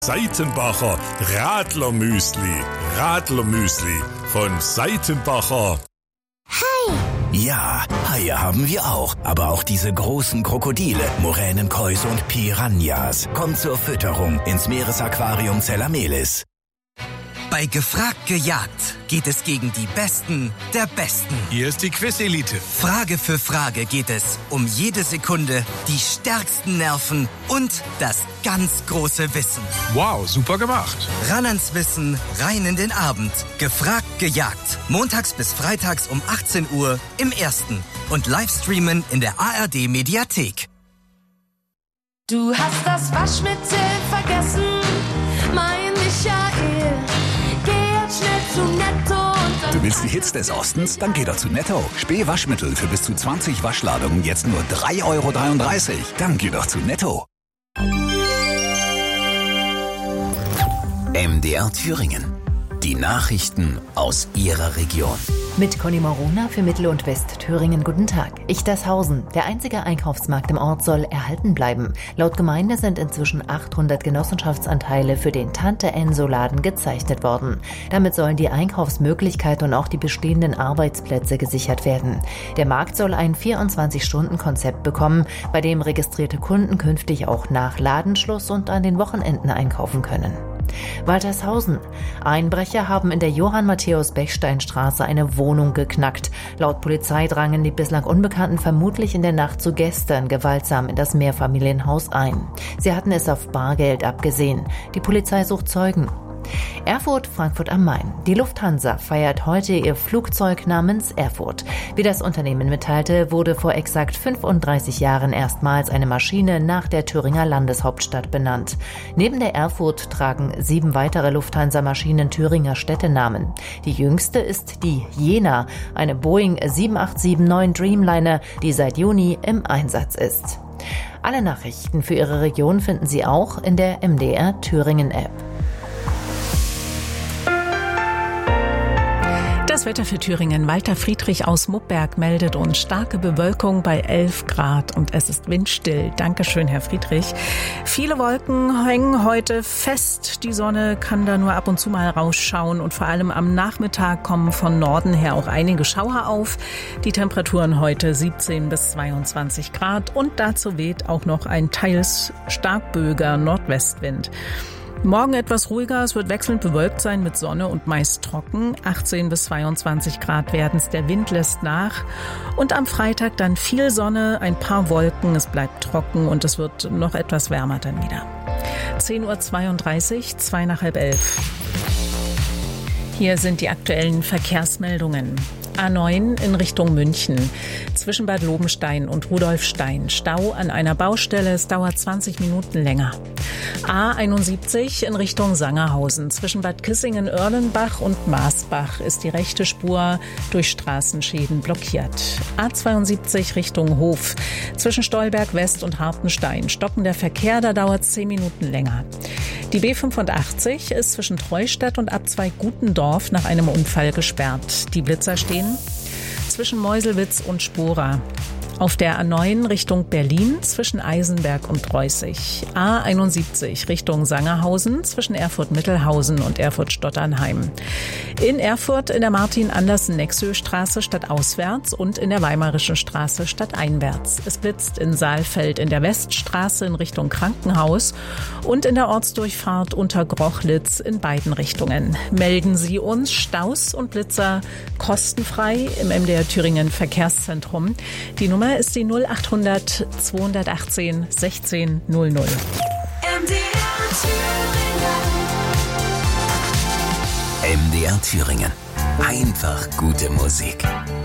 Seitenbacher Radlermüsli. Radlermüsli von Seitenbacher. Hai! Ja, Haie haben wir auch. Aber auch diese großen Krokodile, Moränenkäuse und Piranhas. Kommt zur Fütterung ins Meeresaquarium Zellamelis. Bei Gefragt gejagt geht es gegen die Besten der Besten. Hier ist die Quiz-Elite. Frage für Frage geht es um jede Sekunde, die stärksten Nerven und das ganz große Wissen. Wow, super gemacht. Ran ans Wissen, rein in den Abend. Gefragt gejagt. Montags bis freitags um 18 Uhr im Ersten. Und Livestreamen in der ARD-Mediathek. Du hast das Waschmittel vergessen, mein Michael. Geh jetzt schnell zu Netto und dann... Du willst die Hits des Ostens? Dann geh doch zu Netto. Späh-Waschmittel für bis zu 20 Waschladungen jetzt nur 3,33 €. Dann geh doch zu Netto. MDR Thüringen. Die Nachrichten aus Ihrer Region. Mit Conny Morona für Mittel- und Westthüringen. Guten Tag. Ichtershausen. Der einzige Einkaufsmarkt im Ort soll erhalten bleiben. Laut Gemeinde sind inzwischen 800 Genossenschaftsanteile für den Tante-Enso-Laden gezeichnet worden. Damit sollen die Einkaufsmöglichkeiten und auch die bestehenden Arbeitsplätze gesichert werden. Der Markt soll ein 24-Stunden-Konzept bekommen, bei dem registrierte Kunden künftig auch nach Ladenschluss und an den Wochenenden einkaufen können. Waltershausen. Einbrecher haben in der Johann-Matthäus-Bechstein-Straße eine Wohnung geknackt. Laut Polizei drangen die bislang Unbekannten vermutlich in der Nacht zu gestern gewaltsam in das Mehrfamilienhaus ein. Sie hatten es auf Bargeld abgesehen. Die Polizei sucht Zeugen. Erfurt, Frankfurt am Main. Die Lufthansa feiert heute ihr Flugzeug namens Erfurt. Wie das Unternehmen mitteilte, wurde vor exakt 35 Jahren erstmals eine Maschine nach der Thüringer Landeshauptstadt benannt. Neben der Erfurt tragen 7 weitere Lufthansa-Maschinen Thüringer Städtenamen. Die jüngste ist die Jena, eine Boeing 7879 Dreamliner, die seit Juni im Einsatz ist. Alle Nachrichten für Ihre Region finden Sie auch in der MDR Thüringen App. Das Wetter für Thüringen. Walter Friedrich aus Muppberg meldet uns starke Bewölkung bei 11 Grad und es ist windstill. Dankeschön, Herr Friedrich. Viele Wolken hängen heute fest. Die Sonne kann da nur ab und zu mal rausschauen und vor allem am Nachmittag kommen von Norden her auch einige Schauer auf. Die Temperaturen heute 17 bis 22 Grad und dazu weht auch noch ein teils stark böiger Nordwestwind. Morgen etwas ruhiger, es wird wechselnd bewölkt sein mit Sonne und meist trocken. 18 bis 22 Grad werden es, der Wind lässt nach. Und am Freitag dann viel Sonne, ein paar Wolken, es bleibt trocken und es wird noch etwas wärmer dann wieder. 10:32 Uhr, 2 nach halb 11. Hier sind die aktuellen Verkehrsmeldungen. A9 in Richtung München. Zwischen Bad Lobenstein und Rudolfstein. Stau an einer Baustelle. Es dauert 20 Minuten länger. A71 in Richtung Sangerhausen. Zwischen Bad Kissingen-Oerlenbach und Maasbach ist die rechte Spur durch Straßenschäden blockiert. A72 Richtung Hof. Zwischen Stolberg West und Hartenstein. Stockender Verkehr, da dauert es 10 Minuten länger. Die B85 ist zwischen Treustadt und Abzweig Gutendorf nach einem Unfall gesperrt. Die Blitzer stehen zwischen Meuselwitz und Spora. Auf der A9 Richtung Berlin zwischen Eisenberg und Preußig. A71 Richtung Sangerhausen zwischen Erfurt-Mittelhausen und Erfurt-Stotternheim. In Erfurt in der Martin-Andersen-Nexö-Straße stadtauswärts und in der Weimarischen Straße stadteinwärts. Es blitzt in Saalfeld in der Weststraße in Richtung Krankenhaus und in der Ortsdurchfahrt unter Grochlitz in beiden Richtungen. Melden Sie uns Staus und Blitzer kostenfrei im MDR Thüringen Verkehrszentrum. Die Nummer ist die 0800 218 16 00. MDR Thüringen. Einfach gute Musik.